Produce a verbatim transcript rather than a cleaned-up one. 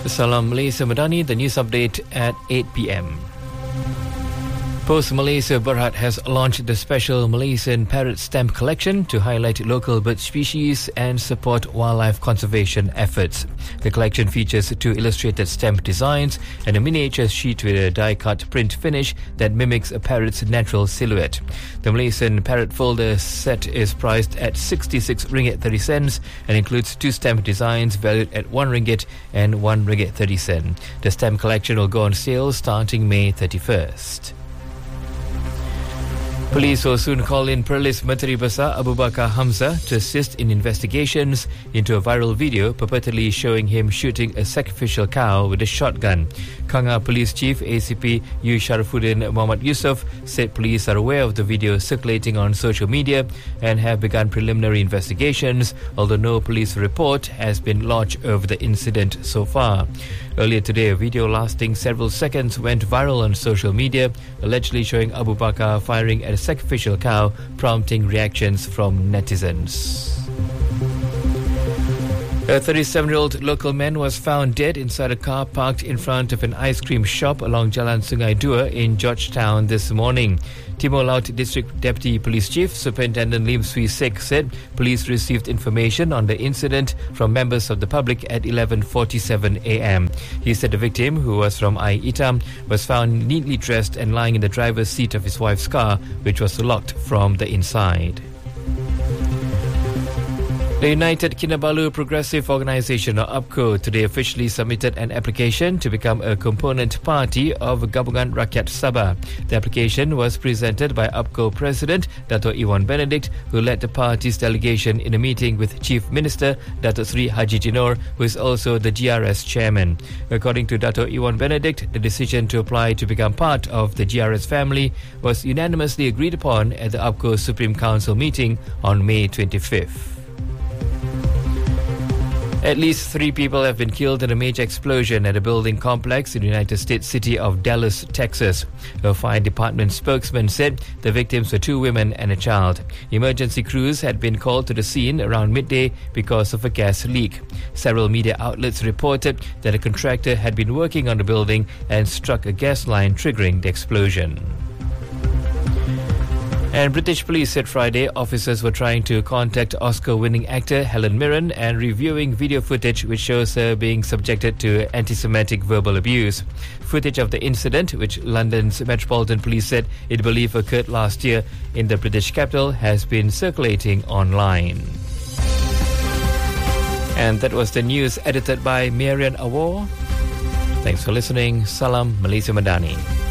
Salam Malaysia Madani, the news update at eight p.m. Post Malaysia Berhad has launched the special Malaysian Parrot Stamp Collection to highlight local bird species and support wildlife conservation efforts. The collection features two illustrated stamp designs and a miniature sheet with a die-cut print finish that mimics a parrot's natural silhouette. The Malaysian Parrot Folder set is priced at sixty-six ringgit thirty cents and includes two stamp designs valued at one ringgit and one ringgit thirty cents. The stamp collection will go on sale starting May thirty-first. Police will soon call in Perlis Menteri Besar Abu Bakar Hamzah to assist in investigations into a viral video purportedly showing him shooting a sacrificial cow with a shotgun. Kanga Police Chief A C P U Sharifuddin Muhammad Yusof said police are aware of the video circulating on social media and have begun preliminary investigations, although no police report has been lodged over the incident so far. Earlier today, a video lasting several seconds went viral on social media, allegedly showing Abu Bakar firing at a sacrificial cow, prompting reactions from netizens. A thirty-seven-year-old local man was found dead inside a car parked in front of an ice cream shop along Jalan Sungai Dua in Georgetown this morning. Timor Laut District Deputy Police Chief Superintendent Lim Swee Sek said police received information on the incident from members of the public at eleven forty-seven a.m. He said the victim, who was from Ai Itam, was found neatly dressed and lying in the driver's seat of his wife's car, which was locked from the inside. The United Kinabalu Progressive Organisation, or U P C O, today officially submitted an application to become a component party of Gabungan Rakyat Sabah. The application was presented by U P C O President Dato' Iwan Benedict, who led the party's delegation in a meeting with Chief Minister Dato' Sri Haji Jinor, who is also the G R S chairman. According to Dato' Iwan Benedict, the decision to apply to become part of the G R S family was unanimously agreed upon at the U P C O Supreme Council meeting on May twenty-fifth. At least three people have been killed in a major explosion at a building complex in the United States city of Dallas, Texas. A fire department spokesman said the victims were two women and a child. Emergency crews had been called to the scene around midday because of a gas leak. Several media outlets reported that a contractor had been working on the building and struck a gas line, triggering the explosion. And British police said Friday officers were trying to contact Oscar-winning actor Helen Mirren and reviewing video footage which shows her being subjected to anti-Semitic verbal abuse. Footage of the incident, which London's Metropolitan Police said it believed occurred last year in the British capital, has been circulating online. And that was the news edited by Marian Awar. Thanks for listening. Salam Malaysia Madani.